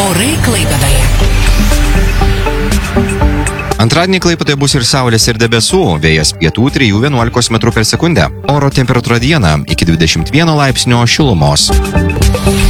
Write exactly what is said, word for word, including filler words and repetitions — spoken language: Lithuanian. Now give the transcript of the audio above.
Orai Klaipėdoje. Antradienį Klaipėdoje bus ir saulės, ir debesų, vėjas pietų trijų vienuolikos metrų per sekundę. Oro temperatūra dieną iki dvidešimt vieno laipsnio šilumos.